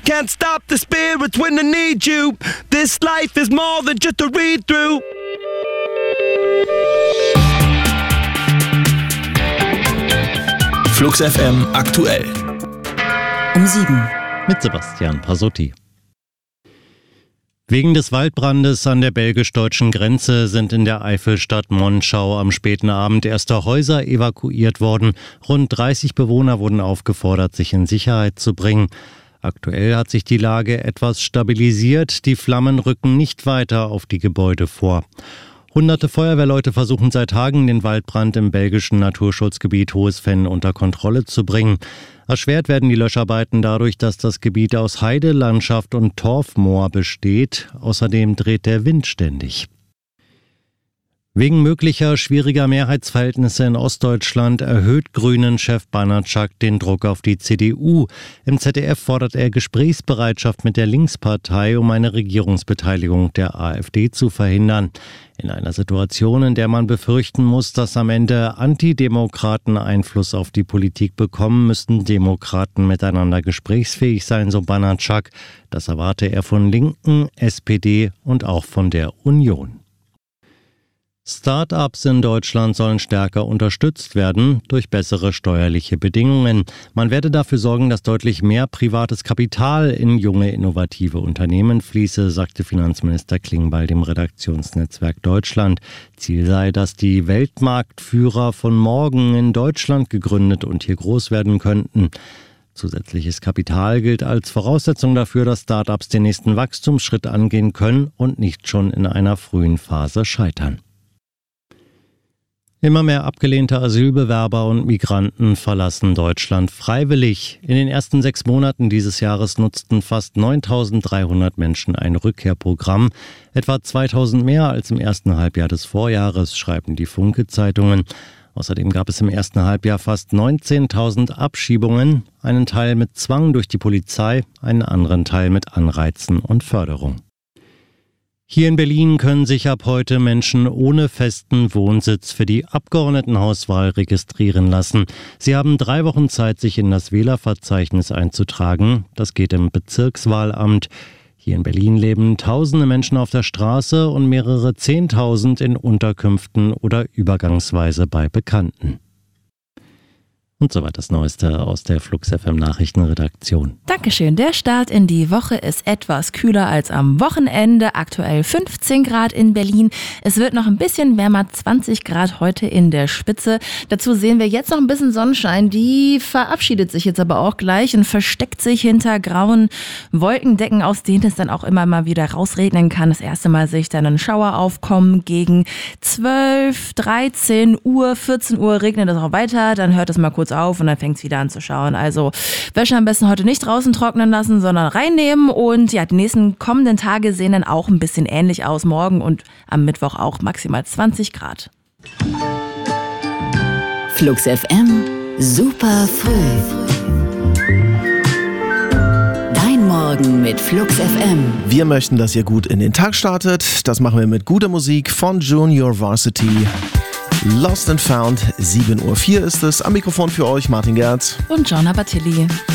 Can't stop the spirits when I need you. This life is more than just a read-through. Flux FM aktuell. Um 7. Mit Sebastian Pasotti. Wegen des Waldbrandes an der belgisch-deutschen Grenze sind in der Eifelstadt Monschau am späten Abend erste Häuser evakuiert worden. Rund 30 Bewohner wurden aufgefordert, sich in Sicherheit zu bringen. Aktuell hat sich die Lage etwas stabilisiert. Die Flammen rücken nicht weiter auf die Gebäude vor. Hunderte Feuerwehrleute versuchen seit Tagen, den Waldbrand im belgischen Naturschutzgebiet Hohes Venn unter Kontrolle zu bringen. Erschwert werden die Löscharbeiten dadurch, dass das Gebiet aus Heide, Landschaft und Torfmoor besteht. Außerdem dreht der Wind ständig. Wegen möglicher schwieriger Mehrheitsverhältnisse in Ostdeutschland erhöht Grünen-Chef Banatschak den Druck auf die CDU. Im ZDF fordert er Gesprächsbereitschaft mit der Linkspartei, um eine Regierungsbeteiligung der AfD zu verhindern. In einer Situation, in der man befürchten muss, dass am Ende Antidemokraten Einfluss auf die Politik bekommen, müssten Demokraten miteinander gesprächsfähig sein, so Banatschak. Das erwarte er von Linken, SPD und auch von der Union. Start-ups in Deutschland sollen stärker unterstützt werden durch bessere steuerliche Bedingungen. Man werde dafür sorgen, dass deutlich mehr privates Kapital in junge, innovative Unternehmen fließe, sagte Finanzminister Klingbeil dem Redaktionsnetzwerk Deutschland. Ziel sei, dass die Weltmarktführer von morgen in Deutschland gegründet und hier groß werden könnten. Zusätzliches Kapital gilt als Voraussetzung dafür, dass Start-ups den nächsten Wachstumsschritt angehen können und nicht schon in einer frühen Phase scheitern. Immer mehr abgelehnte Asylbewerber und Migranten verlassen Deutschland freiwillig. In den ersten 6 Monaten dieses Jahres nutzten fast 9.300 Menschen ein Rückkehrprogramm. Etwa 2.000 mehr als im ersten Halbjahr des Vorjahres, schreiben die Funke-Zeitungen. Außerdem gab es im ersten Halbjahr fast 19.000 Abschiebungen, einen Teil mit Zwang durch die Polizei, einen anderen Teil mit Anreizen und Förderung. Hier in Berlin können sich ab heute Menschen ohne festen Wohnsitz für die Abgeordnetenhauswahl registrieren lassen. Sie haben 3 Wochen Zeit, sich in das Wählerverzeichnis einzutragen. Das geht im Bezirkswahlamt. Hier in Berlin leben Tausende Menschen auf der Straße und mehrere 10.000 in Unterkünften oder übergangsweise bei Bekannten. Und soweit das Neueste aus der Flux FM Nachrichtenredaktion. Dankeschön. Der Start in die Woche ist etwas kühler als am Wochenende. Aktuell 15 Grad in Berlin. Es wird noch ein bisschen wärmer, 20 Grad heute in der Spitze. Dazu sehen wir jetzt noch ein bisschen Sonnenschein. Die verabschiedet sich jetzt aber auch gleich und versteckt sich hinter grauen Wolkendecken, aus denen es dann auch immer mal wieder rausregnen kann. Das erste Mal sehe ich dann einen Schauer aufkommen. Gegen 12, 13 Uhr, 14 Uhr regnet es auch weiter. Dann hört es mal kurz auf und dann fängt es wieder an zu schauen. Also Wäsche am besten heute nicht draußen trocknen lassen, sondern reinnehmen. Und ja, die nächsten kommenden Tage sehen dann auch ein bisschen ähnlich aus. Morgen und am Mittwoch auch maximal 20 Grad. Flux FM, super früh. Dein Morgen mit Flux FM. Wir möchten, dass ihr gut in den Tag startet. Das machen wir mit guter Musik von Junior Varsity. Lost and Found, 7:04 Uhr ist es. Am Mikrofon für euch Martin Gerz Und Gianna Battilli.